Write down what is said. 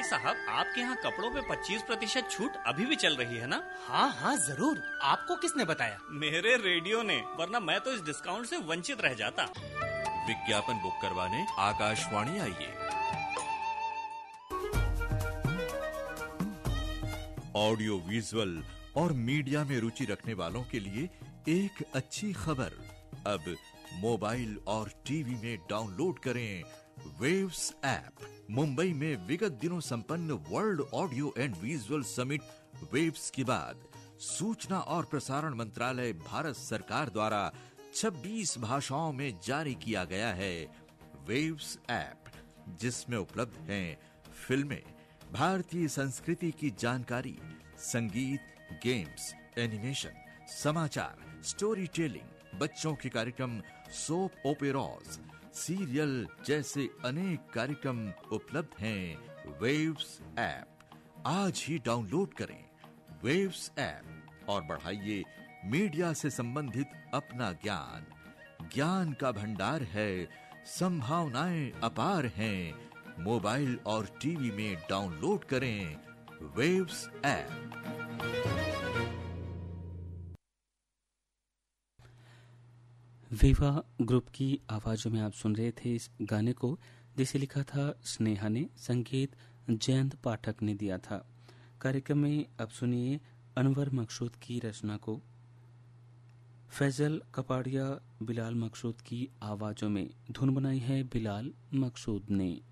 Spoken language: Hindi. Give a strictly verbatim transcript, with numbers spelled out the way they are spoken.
साहब, आपके यहाँ कपड़ों पे पच्चीस प्रतिशत छूट अभी भी चल रही है ना? हाँ हाँ जरूर। आपको किसने बताया? मेरे रेडियो ने, वरना मैं तो इस डिस्काउंट से वंचित रह जाता। विज्ञापन बुक करवाने आकाशवाणी आइए। ऑडियो विजुअल और मीडिया में रुचि रखने वालों के लिए एक अच्छी खबर। अब मोबाइल और टीवी में डाउनलोड करें वेव्स ऐप। मुंबई में विगत दिनों संपन्न world audio and visual summit waves के बाद सूचना और प्रसारण मंत्रालय भारत सरकार द्वारा छब्बीस भाषाओं में जारी किया गया है वेव्स ऐप, जिसमें उपलब्ध हैं फिल्में, भारतीय संस्कृति की जानकारी, संगीत, गेम्स, एनिमेशन, समाचार, स्टोरी टेलिंग, बच्चों के कार्यक्रम, सोप ओपेराज, सीरियल जैसे अनेक कार्यक्रम उपलब्ध हैं वेव्स ऐप। आज ही डाउनलोड करें वेव्स ऐप और बढ़ाइए मीडिया से संबंधित अपना ज्ञान। ज्ञान का भंडार है, संभावनाएं अपार हैं। मोबाइल और टीवी में डाउनलोड करें वेव्स ऐप। विवाह ग्रुप की आवाजों में आप सुन रहे थे इस गाने को, जिसे लिखा था स्नेहा ने, संगीत जयंत पाठक ने दिया था। कार्यक्रम में अब सुनिए अनवर मकसूद की रचना को, फैजल कपाड़िया, बिलाल मकसूद की आवाजों में। धुन बनाई है बिलाल मकसूद ने।